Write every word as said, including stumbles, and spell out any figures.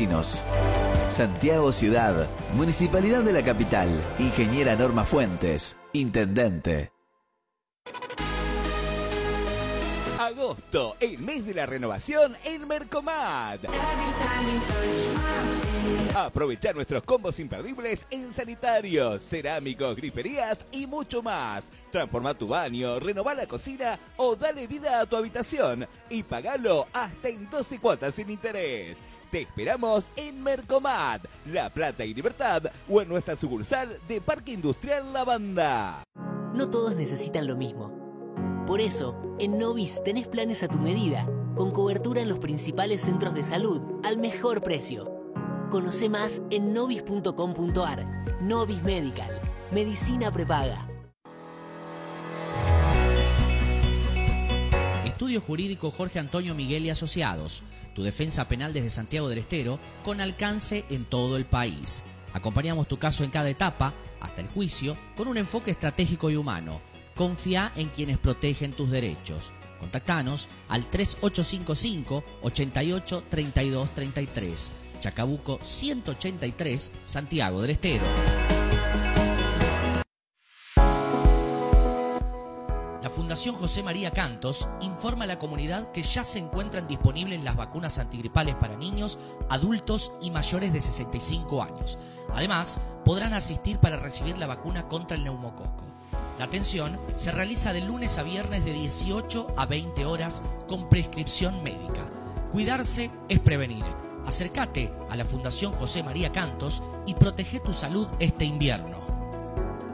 vecinos. Santiago Ciudad, Municipalidad de la Capital, Ingeniera Norma Fuentes, Intendente. Agosto, el mes de la renovación en Mercomat. Aprovechar nuestros combos imperdibles en sanitarios, cerámicos, griferías y mucho más. Transforma tu baño, renová la cocina o dale vida a tu habitación y pagalo hasta en doce cuotas sin interés. Te esperamos en Mercomat, La Plata y Libertad o en nuestra sucursal de Parque Industrial La Banda. No todos necesitan lo mismo. Por eso, en Novis tenés planes a tu medida, con cobertura en los principales centros de salud al mejor precio. Conoce más en novis punto com punto ar. Novis Medical. Medicina prepaga. Estudio Jurídico Jorge Antonio Miguel y Asociados. Tu defensa penal desde Santiago del Estero con alcance en todo el país. Acompañamos tu caso en cada etapa, hasta el juicio, con un enfoque estratégico y humano. Confía en quienes protegen tus derechos. Contactanos al tres ocho cinco cinco, ocho ocho, tres dos tres tres. Chacabuco ciento ochenta y tres, Santiago del Estero. La Fundación José María Cantos informa a la comunidad que ya se encuentran disponibles las vacunas antigripales para niños, adultos y mayores de sesenta y cinco años. Además, podrán asistir para recibir la vacuna contra el neumococo. La atención se realiza de lunes a viernes de dieciocho a veinte horas con prescripción médica. Cuidarse es prevenir. Acércate a la Fundación José María Cantos y protege tu salud este invierno.